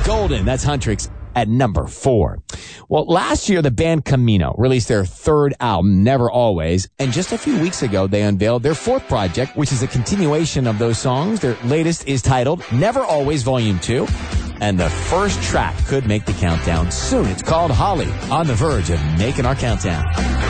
Golden. That's Huntrix at number 4. Well, last year, the band Camino released their third album, Never Always, and just a few weeks ago, they unveiled their fourth project, which is a continuation of those songs. Their latest is titled Never Always Volume 2, and the first track could make the countdown soon. It's called Holly, on the verge of making our countdown.